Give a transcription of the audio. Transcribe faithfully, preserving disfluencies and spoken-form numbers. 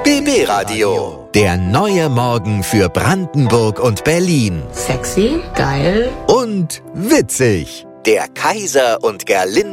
B B Radio. Der neue Morgen für Brandenburg und Berlin. Sexy, geil Und witzig. Der Kaiser und Gerlinde